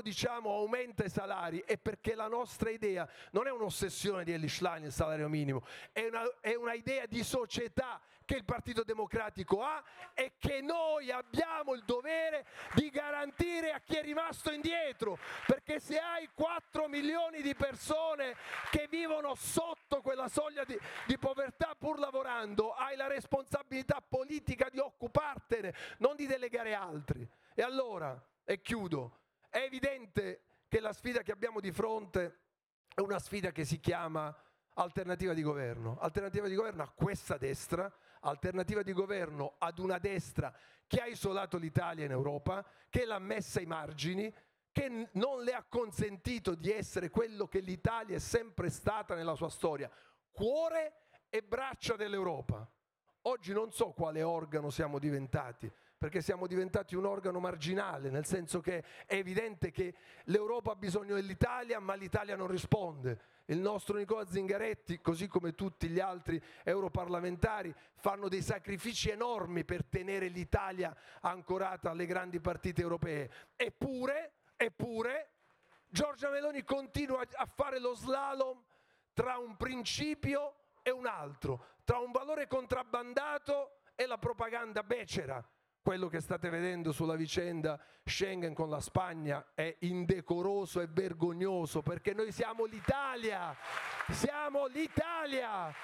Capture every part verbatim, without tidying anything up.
diciamo aumenta i salari è perché la nostra idea non è un'ossessione di Elly Schlein, il salario minimo, è una, è una idea di società che il Partito Democratico ha e che noi abbiamo il dovere di garantire a chi è rimasto indietro, perché se hai quattro milioni di persone che vivono sotto quella soglia di, di povertà pur lavorando, hai la responsabilità politica di occupartene, non di delegare altri. E allora, e chiudo, è evidente che la sfida che abbiamo di fronte è una sfida che si chiama alternativa di governo, alternativa di governo a questa destra, alternativa di governo ad una destra che ha isolato l'Italia in Europa, che l'ha messa ai margini, che non le ha consentito di essere quello che l'Italia è sempre stata nella sua storia, cuore e braccia dell'Europa. Oggi non so quale organo siamo diventati, perché siamo diventati un organo marginale, nel senso che è evidente che l'Europa ha bisogno dell'Italia, ma l'Italia non risponde. Il nostro Nicola Zingaretti, così come tutti gli altri europarlamentari, fanno dei sacrifici enormi per tenere l'Italia ancorata alle grandi partite europee. Eppure, eppure, Giorgia Meloni continua a fare lo slalom tra un principio e un altro, tra un valore contrabbandato e la propaganda becera. Quello che state vedendo sulla vicenda Schengen con la Spagna è indecoroso e vergognoso, perché noi siamo l'Italia, siamo l'Italia.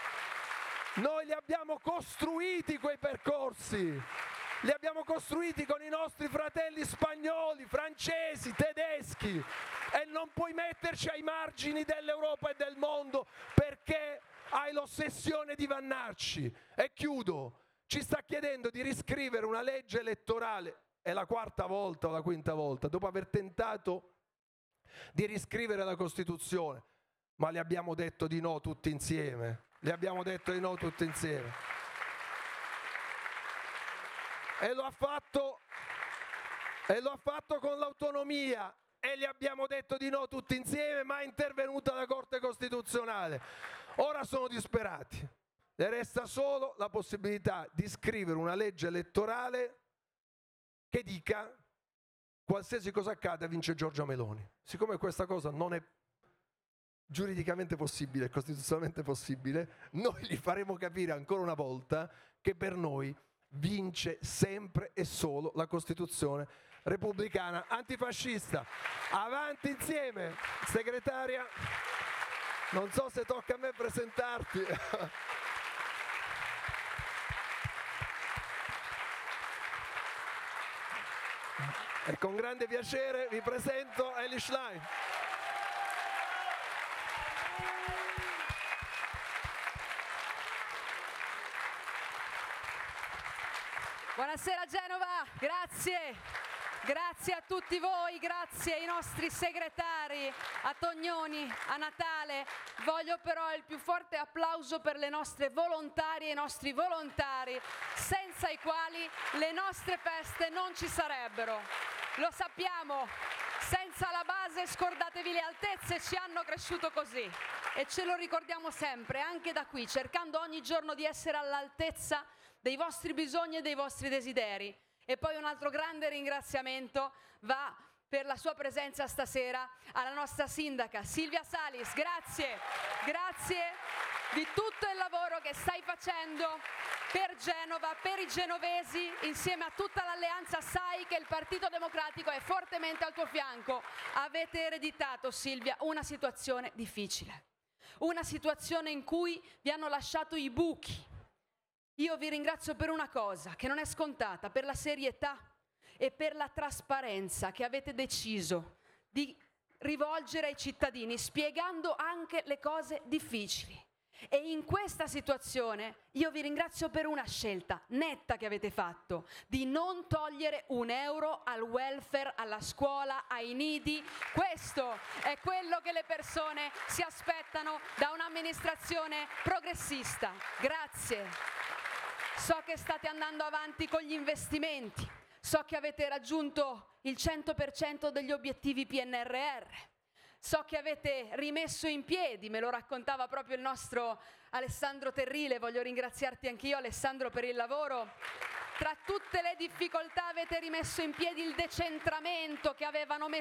Noi li abbiamo costruiti quei percorsi, li abbiamo costruiti con i nostri fratelli spagnoli, francesi, tedeschi, e non puoi metterci ai margini dell'Europa e del mondo perché hai l'ossessione di Vannacci. E chiudo. Ci sta chiedendo di riscrivere una legge elettorale, è la quarta volta o la quinta volta, dopo aver tentato di riscrivere la Costituzione, ma le abbiamo detto di no tutti insieme, le abbiamo detto di no tutti insieme. E lo ha fatto, e lo ha fatto con l'autonomia, e gli abbiamo detto di no tutti insieme, ma è intervenuta la Corte Costituzionale. Ora sono disperati. Le resta solo la possibilità di scrivere una legge elettorale che dica qualsiasi cosa accada vince Giorgia Meloni. Siccome questa cosa non è giuridicamente possibile, costituzionalmente possibile, noi gli faremo capire ancora una volta che per noi vince sempre e solo la Costituzione repubblicana antifascista. Avanti insieme, segretaria. Non so se tocca a me presentarti. E con grande piacere vi presento Elly Schlein. Buonasera Genova, grazie. Grazie a tutti voi, grazie ai nostri segretari, a Tognoni, a Natale. Voglio però il più forte applauso per le nostre volontarie e i nostri volontari, senza i quali le nostre feste non ci sarebbero. Lo sappiamo, senza la base, scordatevi le altezze, ci hanno cresciuto così e ce lo ricordiamo sempre, anche da qui, cercando ogni giorno di essere all'altezza dei vostri bisogni e dei vostri desideri. E poi un altro grande ringraziamento va per la sua presenza stasera alla nostra sindaca Silvia Salis. Grazie, grazie di tutto il lavoro che stai facendo per Genova, per i genovesi, insieme a tutta l'alleanza. Sai che il Partito Democratico è fortemente al tuo fianco. Avete ereditato, Silvia, una situazione difficile, una situazione in cui vi hanno lasciato i buchi. Io vi ringrazio per una cosa che non è scontata, per la serietà e per la trasparenza che avete deciso di rivolgere ai cittadini, spiegando anche le cose difficili. E in questa situazione io vi ringrazio per una scelta netta che avete fatto, di non togliere un euro al welfare, alla scuola, ai nidi. Questo è quello che le persone si aspettano da un'amministrazione progressista. Grazie. So che state andando avanti con gli investimenti, so che avete raggiunto il cento per cento degli obiettivi P N R R, so che avete rimesso in piedi, me lo raccontava proprio il nostro Alessandro Terrile, voglio ringraziarti anch'io Alessandro per il lavoro. Tra tutte le difficoltà avete rimesso in piedi il decentramento che avevano messo